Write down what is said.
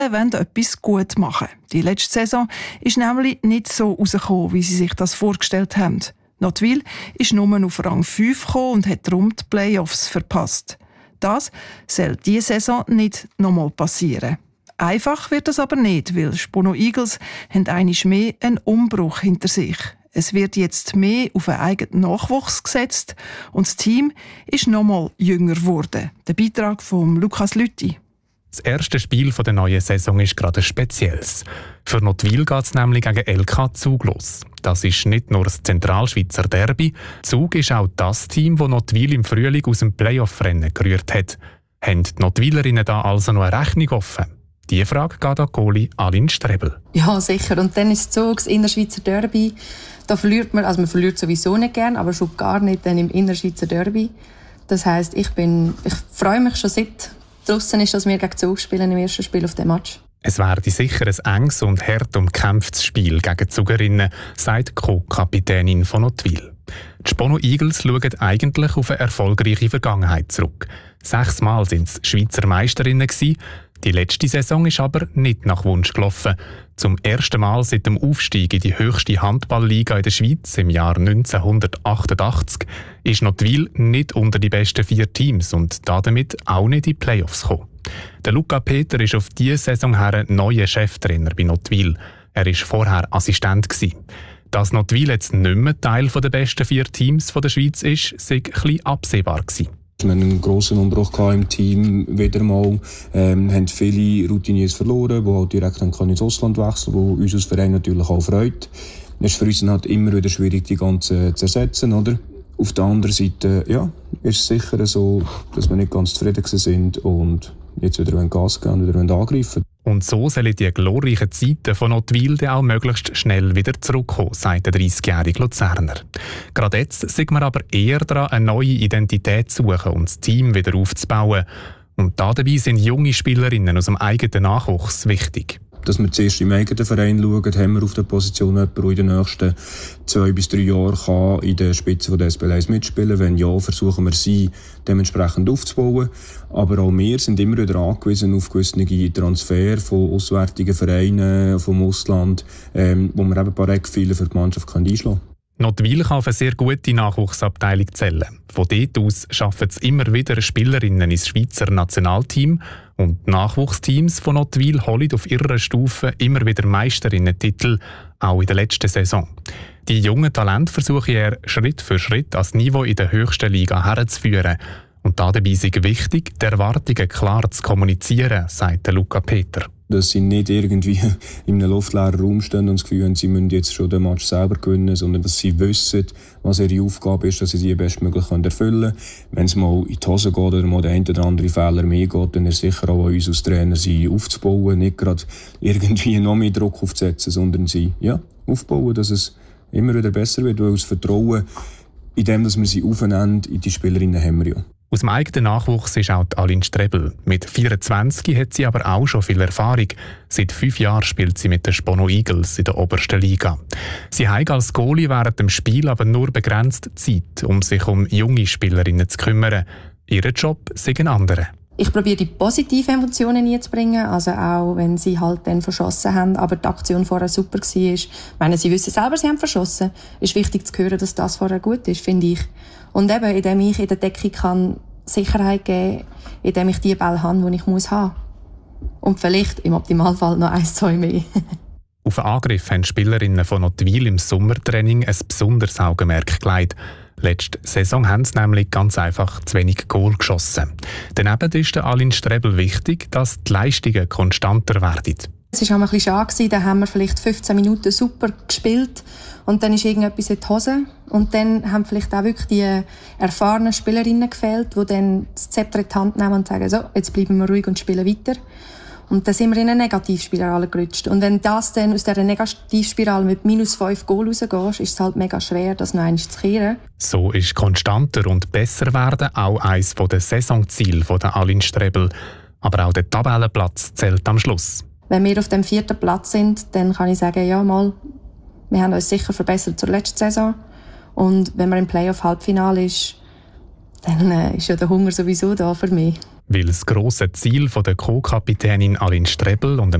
wollen etwas gut machen. Die letzte Saison ist nämlich nicht so rausgekommen, wie sie sich das vorgestellt haben. Notwil ist nur auf Rang 5 gekommen und hat darum die Playoffs verpasst. Das soll diese Saison nicht nochmal passieren. Einfach wird das aber nicht, weil Spono Eagles haben einmal mehr einen Umbruch hinter sich. Es wird jetzt mehr auf einen eigenen Nachwuchs gesetzt und das Team ist nochmal jünger geworden. Der Beitrag von Lukas Lütti. Das erste Spiel der neuen Saison ist gerade ein spezielles. Für Notwil geht es nämlich gegen LK Zug los. Das ist nicht nur das Zentralschweizer Derby. Zug ist auch das Team, das Notwil im Frühling aus dem Playoff-Rennen gerührt hat. Haben die Notwilerinnen da also noch eine Rechnung offen? Diese Frage geht an Goalie Aline Strebel. Ja, sicher. Und dann ist Zug, das Innerschweizer Derby. Da verliert man, also man verliert sowieso nicht gern, aber schon gar nicht dann im Innerschweizer Derby. Das heisst, ich freue mich schon seit draussen ist, dass wir gegen Zug spielen im ersten Spiel auf dem Match. Es werde sicher ein enges und hart umkämpftes Spiel gegen die Zugerinnen, sagt Co-Kapitänin von Notwil. Die Spono Eagles schauen eigentlich auf eine erfolgreiche Vergangenheit zurück. 6 Mal waren sie Schweizer Meisterinnen gewesen. Die letzte Saison ist aber nicht nach Wunsch gelaufen. Zum ersten Mal seit dem Aufstieg in die höchste Handballliga in der Schweiz im Jahr 1988 ist Notwil nicht unter die besten 4 Teams und damit auch nicht in die Playoffs gekommen. Der Luca Peter ist auf diese Saison her neuer Cheftrainer bei Notwil. Er war vorher Assistent gewesen. Dass Notwil jetzt nicht mehr Teil der besten 4 Teams der Schweiz ist, sei ein bisschen absehbar gewesen. Wir hatten einen grossen Umbruch im Team, wieder mal. Haben viele Routiniers verloren, die halt direkt ins Ausland wechseln, die uns als Verein natürlich auch freut. Es ist für uns halt immer wieder schwierig, die ganzen zu ersetzen, oder? Auf der anderen Seite, ja, ist es sicher so, dass wir nicht ganz zufrieden sind und jetzt wieder Gas geben und wieder angreifen. Und so sollen die glorreichen Zeiten von Notwil auch möglichst schnell wieder zurückkommen, sagt der 30-jährige Luzerner. Gerade jetzt sind wir aber eher daran, eine neue Identität zu suchen und das Team wieder aufzubauen. Und dabei sind junge Spielerinnen aus dem eigenen Nachwuchs wichtig. Dass wir zuerst im eigenen Verein schauen, haben wir auf der Position jemanden, der in den nächsten 2 bis 3 Jahren in der Spitze der SPL 1 mitspielen kann. Wenn ja, versuchen wir sie dementsprechend aufzubauen. Aber auch wir sind immer wieder angewiesen auf gewisse Transfer von auswärtigen Vereinen vom Ausland, wo wir eben ein paar Eckpfeiler für die Mannschaft einschlagen können. Notwil kann auf eine sehr gute Nachwuchsabteilung zählen. Von dort aus schaffen es immer wieder Spielerinnen ins Schweizer Nationalteam und die Nachwuchsteams von Notwil holen auf ihrer Stufe immer wieder Meisterinnen-Titel, auch in der letzten Saison. Die jungen Talente versuchen er Schritt für Schritt ans Niveau in der höchsten Liga herzuführen. Und dabei ist es wichtig, die Erwartungen klar zu kommunizieren, sagt Luca Peter. Dass sie nicht irgendwie in einem luftleeren Raum stehen und das Gefühl haben, sie müssen jetzt schon den Match selber gewinnen, sondern dass sie wissen, was ihre Aufgabe ist, dass sie die bestmöglich erfüllen können. Wenn es mal in die Hose geht oder mal der eine oder andere Fehler mehr geht, dann ist sicher auch an uns als Trainer, sie aufzubauen, nicht gerade irgendwie noch mehr Druck aufzusetzen, sondern sie aufbauen, dass es immer wieder besser wird, weil das Vertrauen in dem, dass wir sie aufnehmen, in die Spielerinnen haben wir ja. Aus dem eigenen Nachwuchs ist auch Aline Strebel. Mit 24 hat sie aber auch schon viel Erfahrung. Seit 5 Jahren spielt sie mit den Spono Eagles in der obersten Liga. Sie hat als Goalie während dem Spiel aber nur begrenzt Zeit, um sich um junge Spielerinnen zu kümmern. Ihr Job ist ein anderer. Ich probiere die positiven Emotionen einzubringen, also auch wenn sie halt dann verschossen haben, aber die Aktion vorher super war. Wenn sie wissen selber, sie haben verschossen, ist wichtig zu hören, dass das vorher gut ist, finde ich. Und eben, indem ich in der Deckung kann Sicherheit geben kann, indem ich die Bälle habe, die ich haben muss. Und vielleicht im Optimalfall noch 1, 2 mehr. Auf den Angriff haben Spielerinnen von Notwil im Sommertraining ein besonderes Augenmerk gelegt. Letzte Saison haben sie nämlich ganz einfach zu wenig Goal geschossen. Daneben ist der Aline Strebel wichtig, dass die Leistungen konstanter werden. Es war auch ein bisschen schade, da haben wir vielleicht 15 Minuten super gespielt und dann ist irgendetwas in die Hose. Und dann haben vielleicht auch wirklich die erfahrenen Spielerinnen gefehlt, die dann das Zepter in die Hand nehmen und sagen, so, jetzt bleiben wir ruhig und spielen weiter. Und dann sind wir in eine Negativspirale gerutscht. Und wenn das dann aus dieser Negativspirale mit -5 Goal rausgehst, ist es halt mega schwer, das noch einmal zu kehren. So ist konstanter und besser werden auch eines der Saisonziele der Aline Strebel. Aber auch der Tabellenplatz zählt am Schluss. Wenn wir auf dem 4. Platz sind, dann kann ich sagen, ja mal, wir haben uns sicher verbessert zur letzten Saison. Und wenn man im Playoff-Halbfinale ist, dann ist ja der Hunger sowieso da für mich. Weil das grosse Ziel von der Co-Kapitänin Aline Strebel und